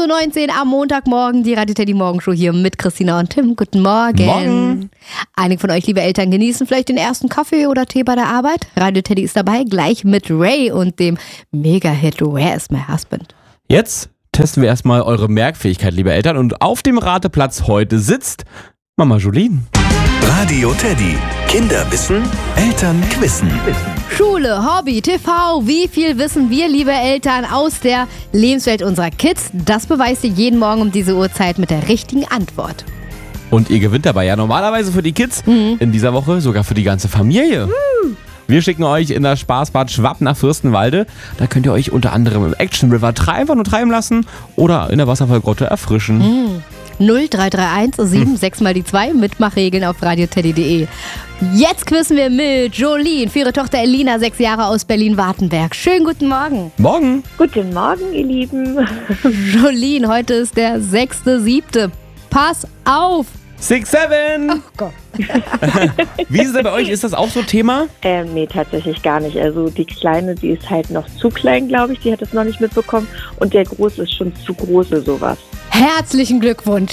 8.19 Uhr am Montagmorgen, die Radio Teddy Morgenshow hier mit Christina und Tim. Guten Morgen. Morgen. Einige von euch, liebe Eltern, genießen vielleicht den ersten Kaffee oder Tee bei der Arbeit. Radio Teddy ist dabei, gleich mit Ray und dem Mega-Hit Where is my husband? Jetzt testen wir erstmal eure Merkfähigkeit, liebe Eltern. Und auf dem Rateplatz heute sitzt Mama Jolene. Radio Teddy. Kinder wissen, Eltern quissen. Schule, Hobby, TV, wie viel wissen wir, liebe Eltern, aus der Lebenswelt unserer Kids? Das beweist ihr jeden Morgen um diese Uhrzeit mit der richtigen Antwort. Und ihr gewinnt dabei ja normalerweise für die Kids, in dieser Woche sogar für die ganze Familie. Wir schicken euch in das Spaßbad Schwapp nach Fürstenwalde. Da könnt ihr euch unter anderem im Action River einfach nur treiben lassen oder in der Wasserfallgrotte erfrischen. 0331 76 mal die 2, Mitmachregeln auf radioteddy.de. Jetzt quizzen wir mit Jolene für ihre Tochter Elina, 6 Jahre aus Berlin-Wartenberg. Schönen guten Morgen. Morgen. Guten Morgen, ihr Lieben. Jolene, heute ist der 6.7. Pass auf! 6, 7. Oh Gott. Wie ist es denn bei euch? Ist das auch so Thema? Nee, tatsächlich gar nicht. Also die Kleine, die ist halt noch zu klein, glaube ich. Die hat es noch nicht mitbekommen. Und der Große ist schon zu groß für sowas. Herzlichen Glückwunsch.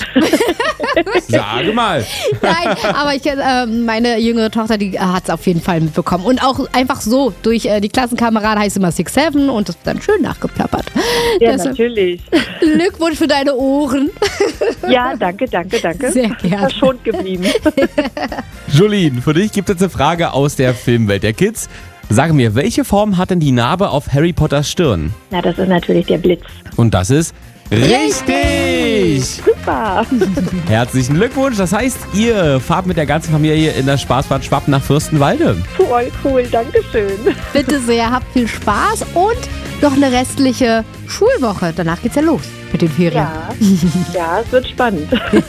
Sage mal. Nein, aber meine jüngere Tochter, die hat es auf jeden Fall mitbekommen. Und auch einfach so, durch die Klassenkameraden heißt immer 6, 7 und das wird dann schön nachgeplappert. Ja, Deshalb natürlich. Glückwunsch für deine Ohren. Ja, danke. Sehr gerne. Verschont geblieben. Jolene, für dich gibt es eine Frage aus der Filmwelt der Kids. Sag mir, welche Form hat denn die Narbe auf Harry Potters Stirn? Na, das ist natürlich der Blitz. Und das ist richtig! Super. Herzlichen Glückwunsch. Das heißt, ihr fahrt mit der ganzen Familie in das Spaßbad Schwapp nach Fürstenwalde. Voll cool, Dankeschön. Bitte sehr, habt viel Spaß und noch eine restliche Schulwoche. Danach geht's ja los mit den Ferien. Ja, es wird spannend.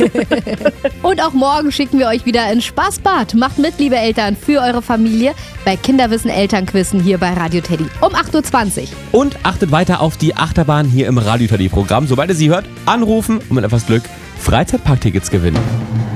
Und auch morgen schicken wir euch wieder ins Spaßbad. Macht mit, liebe Eltern, für eure Familie bei Kinderwissen Elternquissen hier bei Radio Teddy um 8.20 Uhr. Und achtet weiter auf die Achterbahn hier im Radio Teddy Programm. Sobald ihr sie hört, anrufen und mit etwas Glück Freizeitparktickets gewinnen.